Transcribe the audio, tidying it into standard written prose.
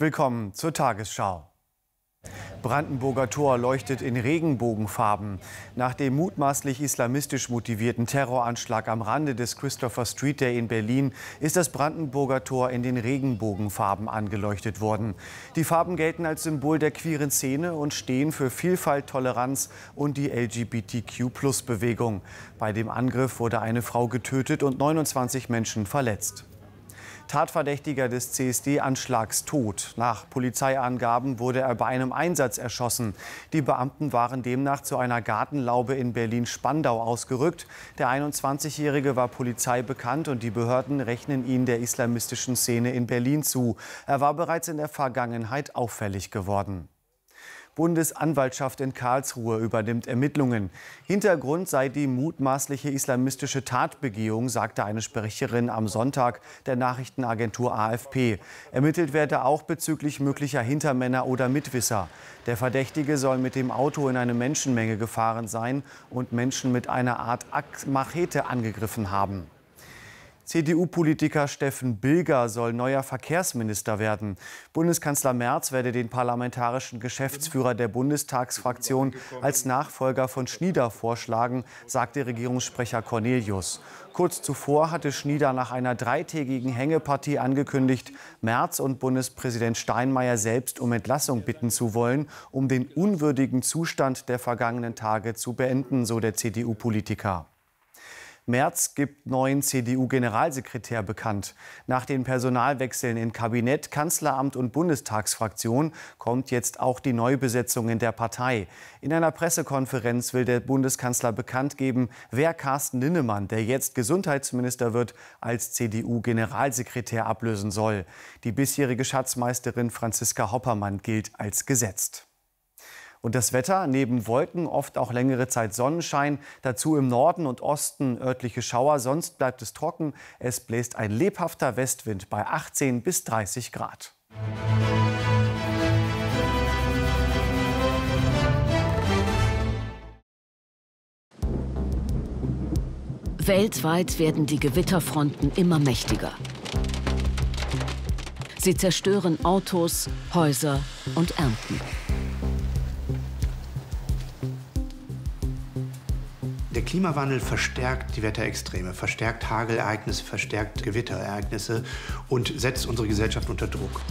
Willkommen zur Tagesschau. Brandenburger Tor leuchtet in Regenbogenfarben. Nach dem mutmaßlich islamistisch motivierten Terroranschlag am Rande des Christopher Street Day in Berlin ist das Brandenburger Tor in den Regenbogenfarben angeleuchtet worden. Die Farben gelten als Symbol der queeren Szene und stehen für Vielfalt, Toleranz und die LGBTQ+-Bewegung. Bei dem Angriff wurde eine Frau getötet und 29 Menschen verletzt. Tatverdächtiger des CSD-Anschlags tot. Nach Polizeiangaben wurde er bei einem Einsatz erschossen. Die Beamten waren demnach zu einer Gartenlaube in Berlin-Spandau ausgerückt. Der 21-Jährige war Polizei bekannt und die Behörden rechnen ihn der islamistischen Szene in Berlin zu. Er war bereits in der Vergangenheit auffällig geworden. Bundesanwaltschaft in Karlsruhe übernimmt Ermittlungen. Hintergrund sei die mutmaßliche islamistische Tatbegehung, sagte eine Sprecherin am Sonntag der Nachrichtenagentur AFP. Ermittelt werde auch bezüglich möglicher Hintermänner oder Mitwisser. Der Verdächtige soll mit dem Auto in eine Menschenmenge gefahren sein und Menschen mit einer Art Machete angegriffen haben. CDU-Politiker Steffen Bilger soll neuer Verkehrsminister werden. Bundeskanzler Merz werde den parlamentarischen Geschäftsführer der Bundestagsfraktion als Nachfolger von Schnieder vorschlagen, sagte Regierungssprecher Cornelius. Kurz zuvor hatte Schnieder nach einer dreitägigen Hängepartie angekündigt, Merz und Bundespräsident Steinmeier selbst um Entlassung bitten zu wollen, um den unwürdigen Zustand der vergangenen Tage zu beenden, so der CDU-Politiker. Merz gibt neuen CDU-Generalsekretär bekannt. Nach den Personalwechseln in Kabinett, Kanzleramt und Bundestagsfraktion kommt jetzt auch die Neubesetzung in der Partei. In einer Pressekonferenz will der Bundeskanzler bekannt geben, wer Carsten Linnemann, der jetzt Gesundheitsminister wird, als CDU-Generalsekretär ablösen soll. Die bisherige Schatzmeisterin Franziska Hoppermann gilt als gesetzt. Und das Wetter, neben Wolken oft auch längere Zeit Sonnenschein, dazu im Norden und Osten örtliche Schauer, sonst bleibt es trocken. Es bläst ein lebhafter Westwind bei 18 bis 30 Grad. Weltweit werden die Gewitterfronten immer mächtiger. Sie zerstören Autos, Häuser und Ernten. Der Klimawandel verstärkt die Wetterextreme, verstärkt Hagelereignisse, verstärkt Gewitterereignisse und setzt unsere Gesellschaft unter Druck.